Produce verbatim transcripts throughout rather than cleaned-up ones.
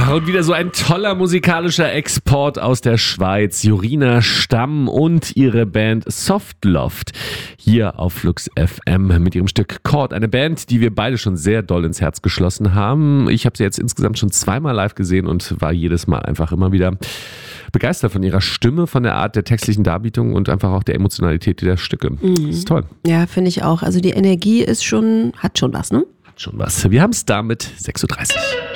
Ach, und wieder so ein toller musikalischer Export aus der Schweiz. Jorina Stamm und ihre Band Softloft hier auf Flux F M mit ihrem Stück Chord. Eine Band, die wir beide schon sehr doll ins Herz geschlossen haben. Ich habe sie jetzt insgesamt schon zweimal live gesehen und war jedes Mal einfach immer wieder begeistert von ihrer Stimme, von der Art der textlichen Darbietung und einfach auch der Emotionalität der Stücke. Mhm. Das ist toll. Ja, finde ich auch. Also die Energie ist schon, hat schon was, ne? Hat schon was. Wir haben es damit sechs Uhr dreißig.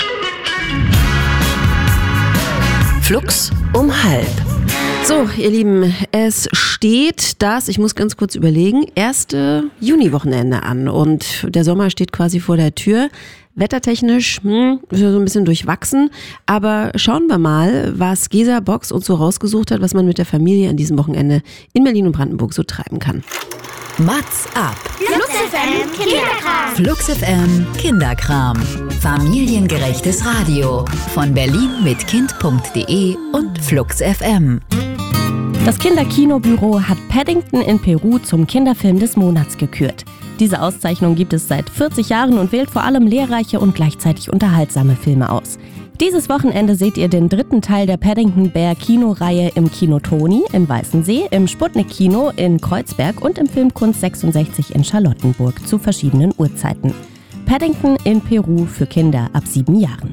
Flux um halb. So, ihr Lieben, es steht das, ich muss ganz kurz überlegen, erste Juni-Wochenende an und der Sommer steht quasi vor der Tür. Wettertechnisch hm, ist ja so ein bisschen durchwachsen, aber schauen wir mal, was Gesa Box uns so rausgesucht hat, was man mit der Familie an diesem Wochenende in Berlin und Brandenburg so treiben kann. Mats ab. Flux F M Kinderkram. Flux F M Kinderkram. Familiengerechtes Radio. Von Berlin mit Kind punkt de und Flux F M. Das Kinderkinobüro hat Paddington in Peru zum Kinderfilm des Monats gekürt. Diese Auszeichnung gibt es seit vierzig Jahren und wählt vor allem lehrreiche und gleichzeitig unterhaltsame Filme aus. Dieses Wochenende seht ihr den dritten Teil der Paddington Bear Kinoreihe im Kino Toni in Weißensee, im Sputnik Kino in Kreuzberg und im Filmkunst sechsundsechzig in Charlottenburg zu verschiedenen Uhrzeiten. Paddington in Peru für Kinder ab sieben Jahren.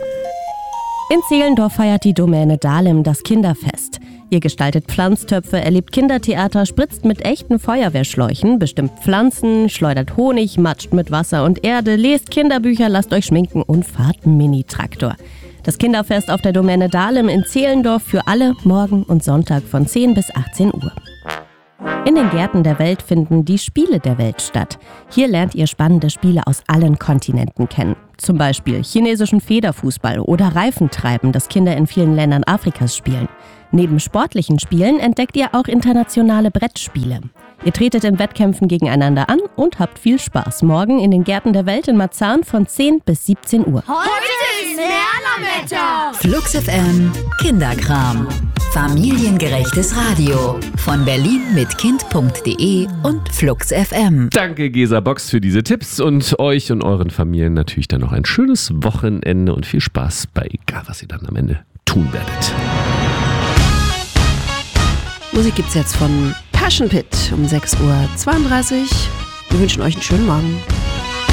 In Zehlendorf feiert die Domäne Dahlem das Kinderfest. Ihr gestaltet Pflanztöpfe, erlebt Kindertheater, spritzt mit echten Feuerwehrschläuchen, bestimmt Pflanzen, schleudert Honig, matscht mit Wasser und Erde, lest Kinderbücher, lasst euch schminken und fahrt Mini-Traktor. Das Kinderfest auf der Domäne Dahlem in Zehlendorf für alle morgen und Sonntag von zehn bis achtzehn Uhr. In den Gärten der Welt finden die Spiele der Welt statt. Hier lernt ihr spannende Spiele aus allen Kontinenten kennen. Zum Beispiel chinesischen Federfußball oder Reifentreiben, das Kinder in vielen Ländern Afrikas spielen. Neben sportlichen Spielen entdeckt ihr auch internationale Brettspiele. Ihr tretet in Wettkämpfen gegeneinander an und habt viel Spaß. Morgen in den Gärten der Welt in Marzahn von zehn bis siebzehn Uhr. Heute ist Wernerwetter. Flux F M Kinderkram. Familiengerechtes Radio. Von Berlin mit Kind punkt de und Flux F M. Danke Gesa Box für diese Tipps und euch und euren Familien natürlich dann noch ein schönes Wochenende und viel Spaß bei egal, was ihr dann am Ende tun werdet. Musik gibt's jetzt von Passion Pit um sechs Uhr zweiunddreißig. Wir wünschen euch einen schönen Morgen.